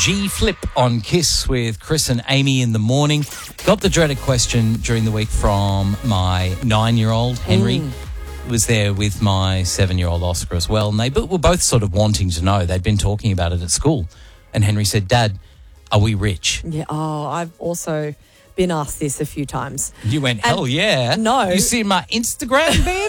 G Flip on Kiss with Chris and Amy in the morning. Got the dreaded question during the week from my 9-year-old, Henry. Was there with my 7-year-old Oscar as well. And they were both sort of wanting to know. They'd been talking about it at school. And Henry said, Dad, are we rich? Yeah. Oh, I've also been asked this a few times. You went, hell yeah. No. You see my Instagram, baby?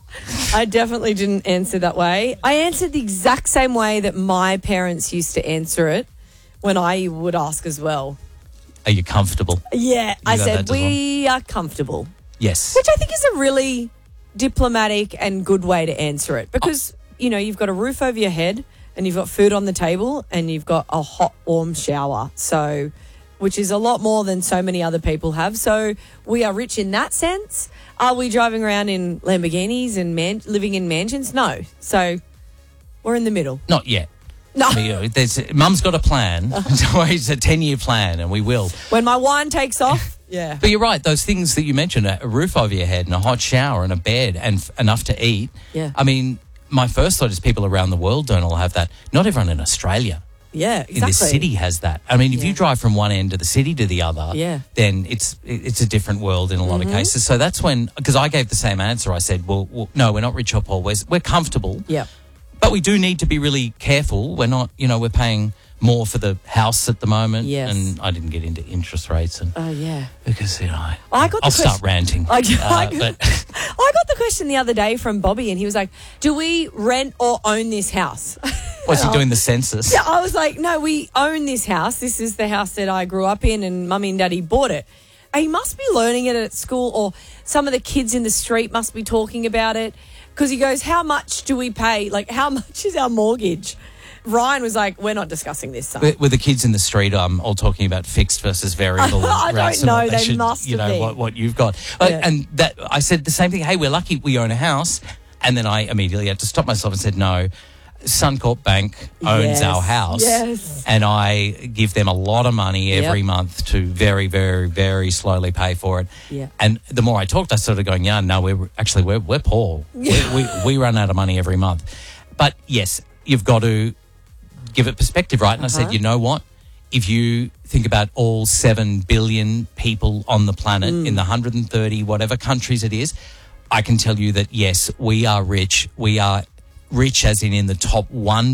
I definitely didn't answer that way. I answered the exact same way that my parents used to answer it when I would ask as well. Are you comfortable? Yeah. I got said, that as well? we are comfortable. Yes. Which I think is a really diplomatic and good way to answer it because, you know, you've got a roof over your head and you've got food on the table and you've got a hot, warm shower. So, which is a lot more than so many other people have. So we are rich in that sense. Are we driving around in Lamborghinis and living in mansions? No. So we're in the middle. Not yet. No. I mean, Mum's got a plan. It's a 10-year plan, and we will. When my wine takes off, yeah. But you're right, those things that you mentioned, a roof over your head and a hot shower and a bed and enough to eat. Yeah. I mean, my first thought is people around the world don't all have that. Not everyone in Australia. Yeah, exactly. In this city has that. I mean, if you drive from one end of the city to the other, then it's a different world in a lot of cases. So that's when, because I gave the same answer. I said, well, no, we're not rich or poor. We're comfortable. Yeah. But we do need to be really careful. We're not, we're paying more for the house at the moment. Yes. And I didn't get into interest rates. And Yeah. because, I'll start ranting. I but got the question the other day from Bobby and he was like, do we rent or own this house? What's he doing, the census? Yeah, I was like, no, we own this house. This is the house that I grew up in and Mummy and Daddy bought it. And he must be learning it at school or some of the kids in the street must be talking about it because he goes, how much do we pay? Like, how much is our mortgage? Ryan was like, we're not discussing this, son. With the kids in the street, all talking about fixed versus variable. I rates don't know. and what They should, must have been. what you've got. And that I said the same thing. Hey, we're lucky we own a house. And then I immediately had to stop myself and said, no, Suncorp Bank owns our house. Yes. And I give them a lot of money every month to very, very, very slowly pay for it. Yeah. And the more I talked, I started going, yeah, no, we're poor. We run out of money every month. But yes, you've got to give it perspective, right? And I said, you know what? If you think about all 7 billion people on the planet in the 130 whatever countries it is, I can tell you that, yes, we are rich. We are rich as in the top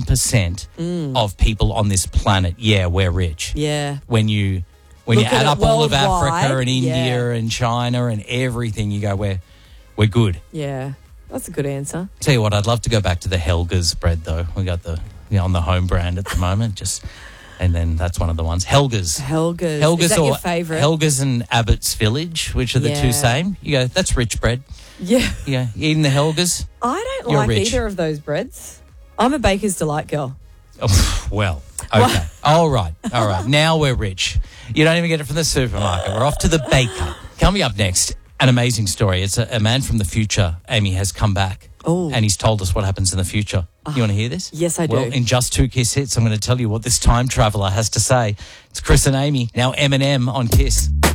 1% of people on this planet. Yeah, we're rich. Yeah. When you add up all of Africa and India and China and everything, you go, we're good. Yeah, that's a good answer. Tell you what, I'd love to go back to the Helga's bread, though. We got on the home brand at the moment, and then that's one of the ones. Helga's. Is that your favourite? Helga's and Abbott's Village, which are the two same. You go, that's rich bread. Yeah. Yeah, eating the Helga's. I don't You're like rich. either of those breads. I'm a Baker's Delight girl. Oh, well, okay. All right. Now we're rich. You don't even get it from the supermarket. We're off to the baker. Coming up next, an amazing story. It's a man from the future, Amy, has come back. Oh. And he's told us what happens in the future. You want to hear this? Yes, I do. Well, in just 2 Kiss hits, I'm going to tell you what this time traveller has to say. It's Chris and Amy, now Eminem on Kiss.